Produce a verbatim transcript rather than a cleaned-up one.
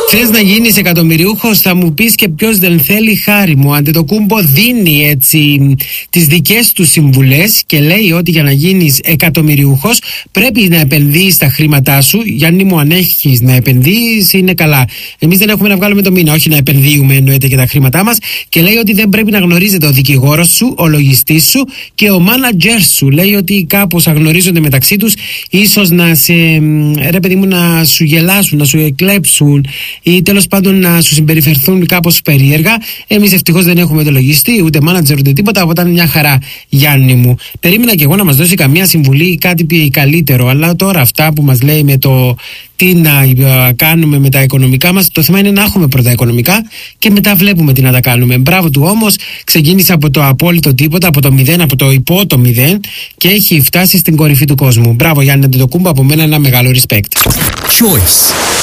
Θες να γίνεις εκατομμυριούχος, θα μου πεις, και ποιος δεν θέλει, χάρη μου. Αντετοκούμπο δίνει έτσι τις δικές του συμβουλές και λέει ότι για να γίνεις εκατομμυριούχος πρέπει να επενδύεις τα χρήματά σου. Γιάννη μου, αν έχεις να επενδύεις είναι καλά. Εμείς δεν έχουμε να βγάλουμε το μήνα, όχι να επενδύουμε εννοείται και τα χρήματά μας. Και λέει ότι δεν πρέπει να γνωρίζετε ο δικηγόρος σου, ο λογιστής σου και ο μάνατζερ σου. Λέει ότι κάπως αγνωρίζονται μεταξύ τους, ίσως να σε, ρε παιδί μου, να σου γελάσουν, να σου εκλέψουν ή τέλος πάντων να σου συμπεριφερθούν κάπως περίεργα. Εμείς ευτυχώς δεν έχουμε το λογιστή, ούτε μάνατζερ, ούτε τίποτα, οπότε ήταν μια χαρά, Γιάννη μου. Περίμενα και εγώ να μας δώσει καμία συμβουλή ή κάτι καλύτερο, αλλά τώρα αυτά που μας λέει με το τι να κάνουμε με τα οικονομικά μας, το θέμα είναι να έχουμε πρώτα οικονομικά και μετά βλέπουμε τι να τα κάνουμε. Μπράβο του όμως, ξεκίνησε από το απόλυτο τίποτα, από το μηδέν, από το υπό το μηδέν και έχει φτάσει στην κορυφή του κόσμου. Μπράβο Γιάννη Αντετοκούμπο, από μένα ένα μεγάλο respect. Choice.